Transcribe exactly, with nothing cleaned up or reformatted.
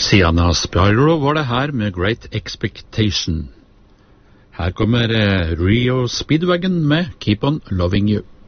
Sienna Spyro var det her med Great Expectation. Her kommer eh, Rio Speedwagon med Keep On Loving You.